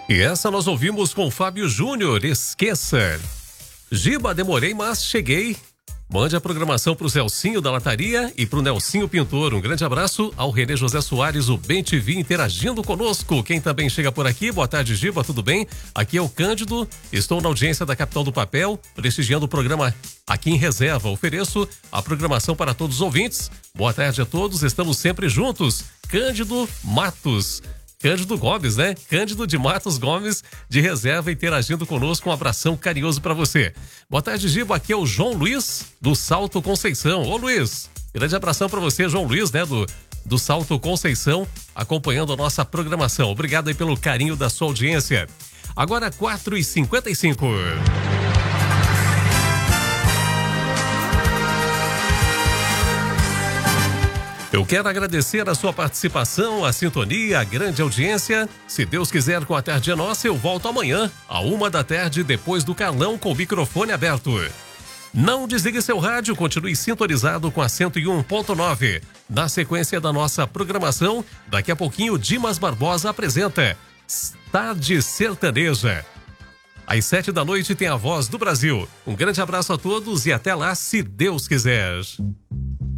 E essa nós ouvimos com Fábio Júnior, Esqueça. Giba, demorei, mas cheguei. Mande a programação pro Celcinho da Lataria e pro Nelsinho Pintor. Um grande abraço ao Renê José Soares, o Bem TV, interagindo conosco. Quem também chega por aqui, boa tarde, Giba, tudo bem? Aqui é o Cândido, estou na audiência da Capital do Papel, prestigiando o programa aqui em Reserva. Ofereço a programação para todos os ouvintes. Boa tarde a todos, estamos sempre juntos. Cândido Matos. Cândido Gomes, né? Cândido de Matos Gomes, de Reserva, interagindo conosco. Um abração carinhoso para você. Boa tarde, Giba. Aqui é o João Luiz, do Salto Conceição. Ô, Luiz, grande abração para você, João Luiz, né? Do Salto Conceição, acompanhando a nossa programação. Obrigado aí pelo carinho da sua audiência. Agora, 4h55. Eu quero agradecer a sua participação, a sintonia, a grande audiência. Se Deus quiser, com a tarde é nossa, eu volto amanhã, à 13h, depois do Carlão, com o microfone aberto. Não desligue seu rádio, continue sintonizado com a 101.9. Na sequência da nossa programação, daqui a pouquinho, Dimas Barbosa apresenta Tarde Sertaneja. Às 7 da noite tem a Voz do Brasil. Um grande abraço a todos e até lá, se Deus quiser.